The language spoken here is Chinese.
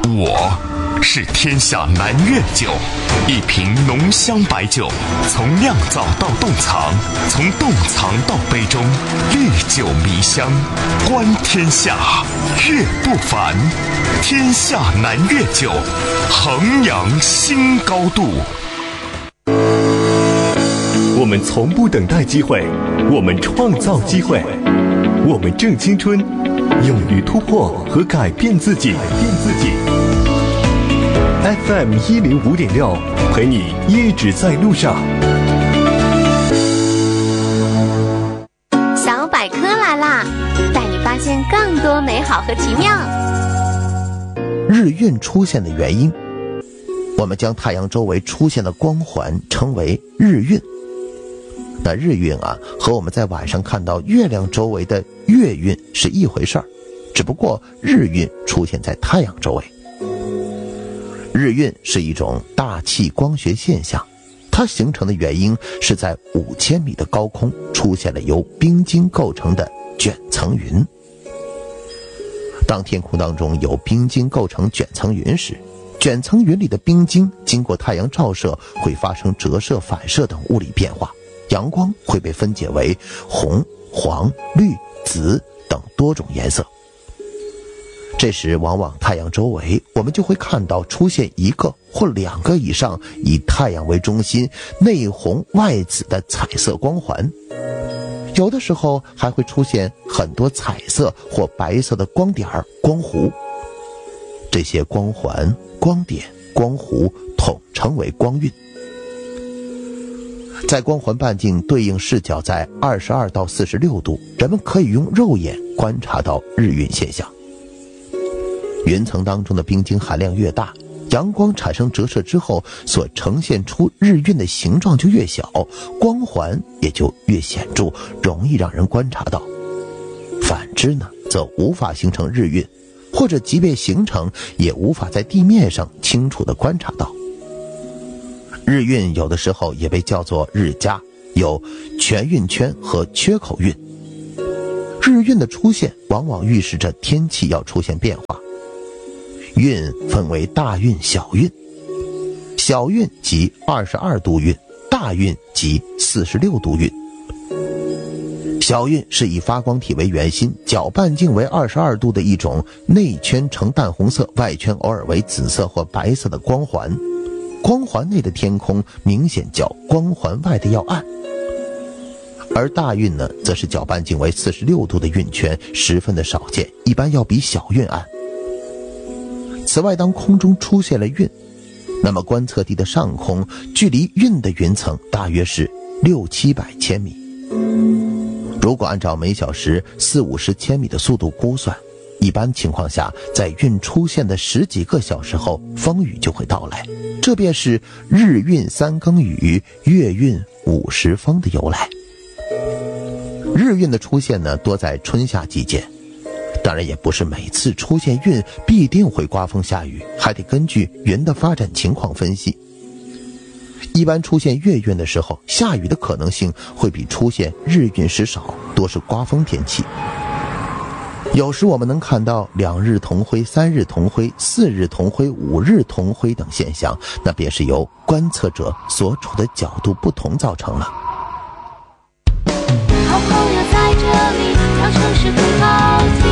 我是天下南粤酒，一瓶浓香白酒，从酿造到冻藏，从冻藏到杯中，历久弥香。观天下，粤不凡。天下南粤酒，衡阳新高度。 我们从不等待机会，我们创造机会，我们正青春，勇于突破和改变自己。FM 105.6，陪你一直在路上。 小百科来啦，带你发现更多美好和奇妙。 日晕出现的原因，我们将太阳周围出现的光环称为日晕。那日晕和我们在晚上看到月亮周围的月晕是一回事儿，只不过日晕出现在太阳周围。日晕是一种大气光学现象，它形成的原因是在5000米的高空出现了由冰晶构成的卷层云。当天空当中有冰晶构成卷层云时，卷层云里的冰晶经过太阳照射会发生折射、反射等物理变化，阳光会被分解为红、黄、绿、紫等多种颜色。这时往往太阳周围我们就会看到出现一个或2个以上以太阳为中心、内红外紫的彩色光环，有的时候还会出现很多彩色或白色的光点、光弧。这些光环、光点、光弧统称为光晕。在光环半径对应视角在22到46度，人们可以用肉眼观察到日晕现象。云层当中的冰晶含量越大，阳光产生折射之后所呈现出日晕的形状就越小，光环也就越显著，容易让人观察到。反之呢，则无法形成日晕，或者即便形成也无法在地面上清楚地观察到。日晕有的时候也被叫做日夹，有全晕圈和缺口晕。日晕的出现往往预示着天气要出现变化。晕分为大晕、小晕，小晕即22度晕，大晕即46度晕。小晕是以发光体为圆心，角半径为22度的一种内圈呈淡红色，外圈偶尔为紫色或白色的光环。光环内的天空明显较光环外的要暗。而大晕呢，则是角半径为46度的晕圈，十分的少见，一般要比小晕暗。此外，当空中出现了晕，那么观测地的上空距离晕的云层大约是600-700千米。如果按照每小时40-50千米的速度估算，一般情况下，在晕出现的10几个小时后，风雨就会到来，这便是日晕3更雨，月晕5时风的由来。日晕的出现呢，多在春夏季节，当然也不是每次出现晕必定会刮风下雨，还得根据云的发展情况分析。一般出现月晕的时候，下雨的可能性会比出现日晕时少，多是刮风天气。有时我们能看到2日同辉、3日同辉、4日同辉、5日同辉等现象，那便是由观测者所处的角度不同造成了。 好朋友在这里，让城市更好听。